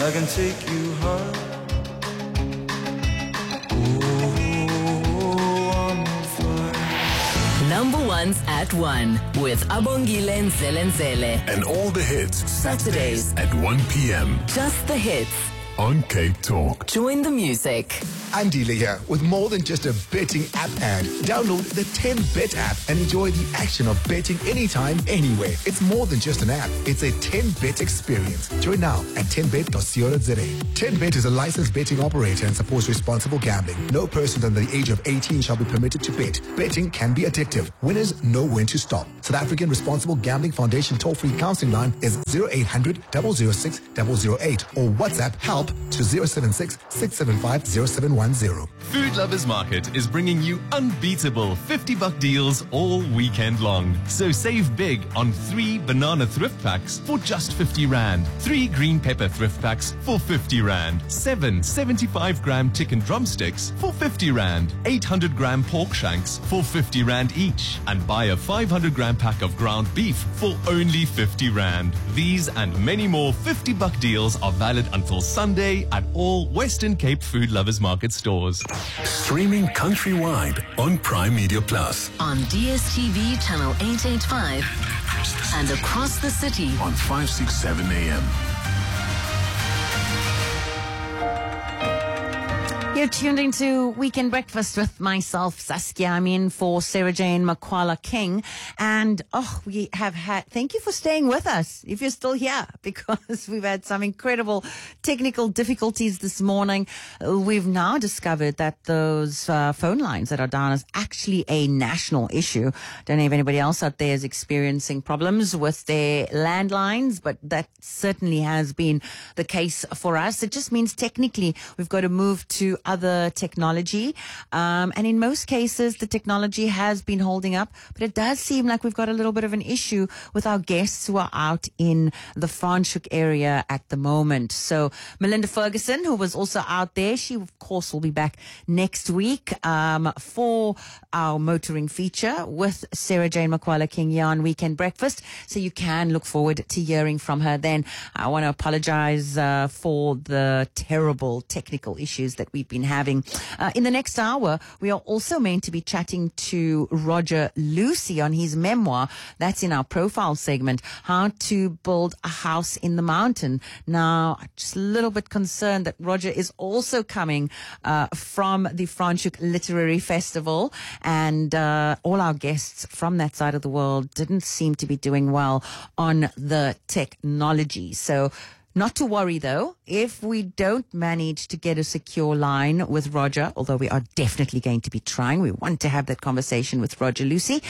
I can take you home. Oh, I'm on fire. Number ones at 1 with Abongile Nzelenzele. And all the hits Saturdays at 1 p.m. Just the hits. on Cape Talk. Join the music. I'm Dealer here with more than just a betting app ad. Download the 10Bet app and enjoy the action of betting anytime, anywhere. It's more than just an app. It's a 10Bet experience. Join now at 10bet.co.za. 10Bet is a licensed betting operator and supports responsible gambling. No person under the age of 18 shall be permitted to bet. Betting can be addictive. Winners know when to stop. South African Responsible Gambling Foundation toll-free counseling line is 0800 006 008 or WhatsApp help to 076 675 0710. Food Lovers Market is bringing you unbeatable 50-buck deals all weekend long. So save big on 3 banana thrift packs for just 50 Rand, 3 green pepper thrift packs for 50 Rand, 7 75-gram chicken drumsticks for 50 Rand, 800-gram pork shanks for 50 Rand each, and buy a 500-gram pack of ground beef for only 50 Rand. These and many more 50-buck deals are valid until Sunday at all Western Cape Food Lovers Market stores. Streaming countrywide on Prime Media Plus. On DSTV channel 885 and across the city On 567 AM. You're tuned into Weekend Breakfast with myself, Saskia. I'm in for Sarah Jane Makwala King. And, we have had, thank you for staying with us if you're still here, because we've had some incredible technical difficulties this morning. We've now discovered that those phone lines that are down is actually a national issue. Don't know if anybody else out there is experiencing problems with their landlines, but that certainly has been the case for us. It just means technically we've got to move to other technology. And in most cases, the technology has been holding up, but it does seem like we've got a little bit of an issue with our guests who are out in the Franschhoek area at the moment. So Melinda Ferguson, who was also out there, she of course will be back next week for our motoring feature with Sarah Jane Makwala King here on Weekend Breakfast. So you can look forward to hearing from her then. I want to apologize for the terrible technical issues that we've been having. In the next hour, we are also meant to be chatting to Roger Lucy on his memoir. That's in our profile segment, How to Build a House in the Mountain. Now, I'm just a little bit concerned that Roger is also coming from the Franschhoek Literary Festival, and all our guests from that side of the world didn't seem to be doing well on the technology. So not to worry, though, if we don't manage to get a secure line with Roger, although we are definitely going to be trying. We want to have that conversation with Roger Lucy.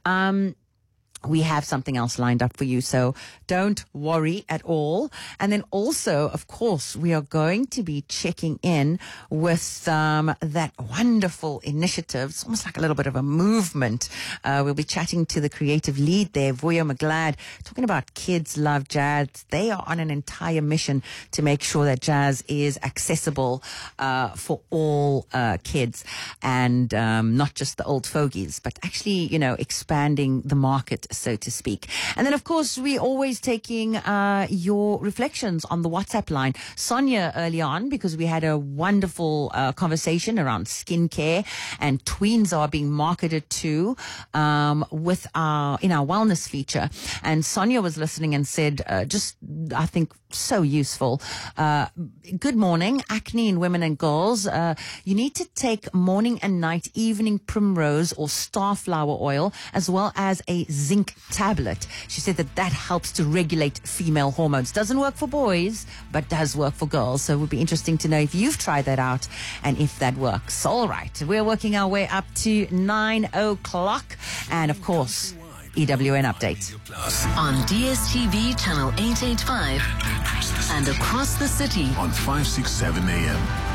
We have something else lined up for you, so don't worry at all. And then also, of course, we are going to be checking in with that wonderful initiative. It's almost like a little bit of a movement. We'll be chatting to the creative lead there, Vuyo McGlad, talking about Kids Love Jazz. They are on an entire mission to make sure that jazz is accessible for all kids, and not just the old fogies, but actually, expanding the market, so to speak. And then, of course, we're always taking your reflections on the WhatsApp line. Sonia early on, because we had a wonderful conversation around skincare, and tweens are being marketed to in our wellness feature. And Sonia was listening and said, I think, so useful. Good morning. Acne in women and girls. You need to take morning and night evening primrose or starflower oil, as well as a zinc tablet. She said that helps to regulate female hormones. Doesn't work for boys, but does work for girls. So it would be interesting to know if you've tried that out and if that works. All right. We're working our way up to 9 o'clock. And of course, EWN update. on DSTV channel 885 and across the city On 567 AM.